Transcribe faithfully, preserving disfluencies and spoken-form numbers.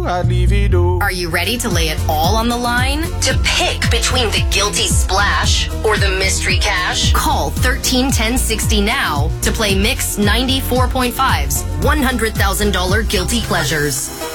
I'd leave it all. Are you ready to lay it all on the line? To pick between the guilty splash or the mystery cash? Call thirteen ten sixty now to play Mix ninety-four point five's one hundred thousand dollars Guilty Pleasures.